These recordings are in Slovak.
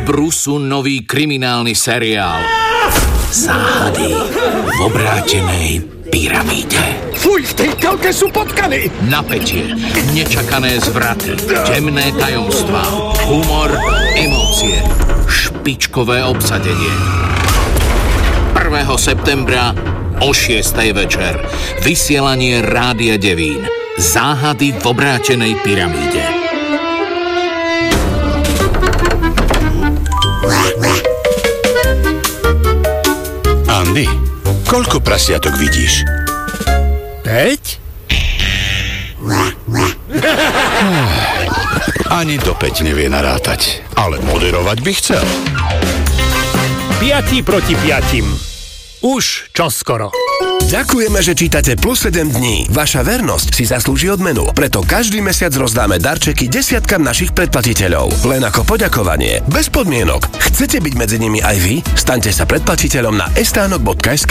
Brusu nový kriminálny seriál Záhady v obrátenej pyramíde. Fuj, v tej telke sú potkany! Napätie, nečakané zvraty, temné tajomstvá, humor, emócie, špičkové obsadenie. 1. septembra o 6:00 večer. Vysielanie Rádia Devín. Záhady v obrátenej pyramíde. Andy, koľko prasiatok vidíš? 5? Ani do 5 nevie narátať, ale moderovať by chcel. 5 proti 5. Už čoskoro. Ďakujeme, že čítate Plus 7 dní. Vaša vernosť si zaslúži odmenu, preto každý mesiac rozdáme darčeky desiatkam našich predplatiteľov. Len ako poďakovanie, bez podmienok. Chcete byť medzi nimi aj vy? Staňte sa predplatiteľom na estánok.sk.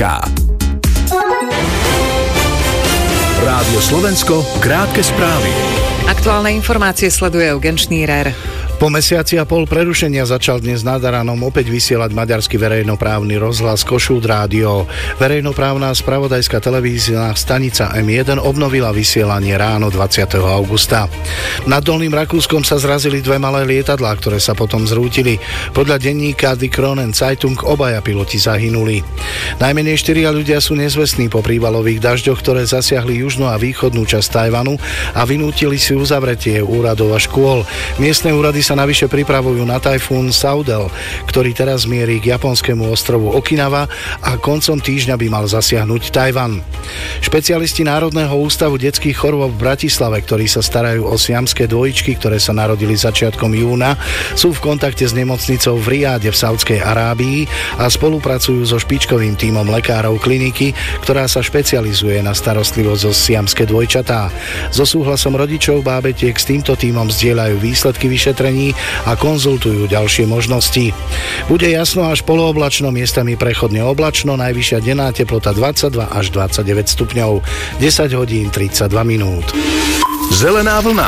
Rádio Slovensko, krátke správy. Aktuálne informácie sleduje Eugen Šnírer. Po mesiaci a pol prerušenia začal dnes nad ránom opäť vysielať maďarský verejnoprávny rozhlas Kossuth Rádio. Verejnoprávna spravodajská televízna stanica M1 obnovila vysielanie ráno 20. augusta. Nad Dolným Rakúskom sa zrazili dve malé lietadlá, ktoré sa potom zrútili. Podľa denníka Die Kronen Zeitung obaja piloti zahynuli. Najmenej 4 ľudia sú nezvestní po prívalových dažďoch, ktoré zasiahli južnú a východnú časť Tajvanu a vynútili si uzavretie úradov a škôl. Miestne úrady sa navyše pripravujú na tajfún Saudel, ktorý teraz mierí k japonskému ostrovu Okinawa a koncom týždňa by mal zasiahnuť Tajvan. Špecialisti Národného ústavu detských chorôb v Bratislave, ktorí sa starajú o siamské dvojičky, ktoré sa narodili začiatkom júna, sú v kontakte s nemocnicou v Riáde v Saudskej Arábii a spolupracujú so špičkovým tímom lekárov kliniky, ktorá sa špecializuje na starostlivosť o siamské dvojčatá. So súhlasom rodičov bábetiek s týmto tímom zdieľajú výsledky vyšetrení a konzultujú ďalšie možnosti. Bude jasno až polooblačno, miestami prechodne oblačno, najvyššia denná teplota 22 až 29 stupňov, 10 hodín 32 minút. Zelená vlna.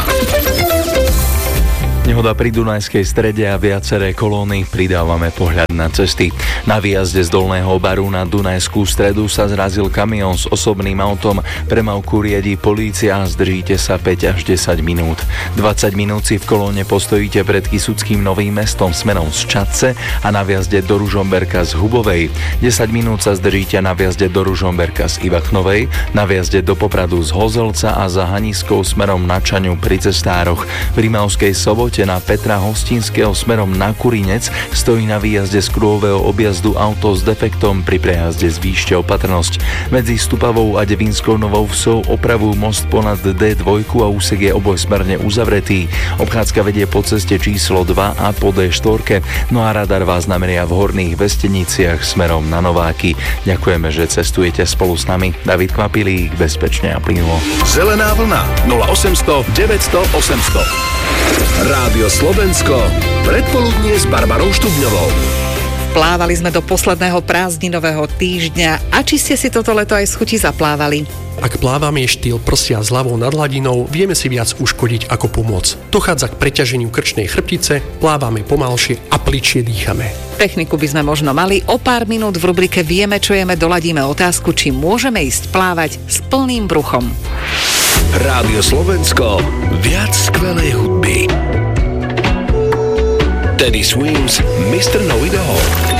Nehoda pri Dunajskej strede a viaceré kolóny, pridávame pohľad na cesty. Na výjazde z Dolného Baru na Dunajskú stredu sa zrazil kamión s osobným autom. Premávku riadi polícia a zdržíte sa 5 až 10 minút. 20 minút si v kolóne postojíte pred Kysuckým Novým Mestom smerom z Čadce a na viazde do Ružomberka z Hubovej. 10 minút sa zdržíte na viazde do Ružomberka z Ivachnovej, na viazde do Popradu z Hozelca a za Haniskou smerom na Čaňu pri cestároch. V Rimavskej Sobote na Petra Hostinského smerom na Kurinec stojí na výjazde z kruhového objazdu auto s defektom, pri prejazde zvýšte opatrnosť. Medzi Stupavou a Devinskou Novou Vsou opravujú most ponad D2 a úsek je obojsmerne uzavretý. Obchádzka vedie po ceste číslo 2 a po D4, no a radar vás nameria v Horných Vesteniciach smerom na Nováky. Ďakujeme, že cestujete spolu s nami. David Kvapilík, bezpečne a plynulo. Zelená vlna 0800 900 800. Rádio Slovensko, predpoludnie s Barbarou Štubňovou. Plávali sme do posledného prázdninového týždňa a či ste si toto leto aj z chuti zaplávali? Ak plávame štýl prsia s ľavou nad hladinou, vieme si viac uškodiť ako pomôcť. Dochádza k preťaženiu krčnej chrbtice, plávame pomalšie a plyčšie dýchame. Techniku by sme možno mali. O pár minút v rubrike Vieme, čo jeme doladíme otázku, či môžeme ísť plávať s plným bruchom. Rádio Slovensko, viac skvelej hudby. Teddy Swims, Mr. Know It All.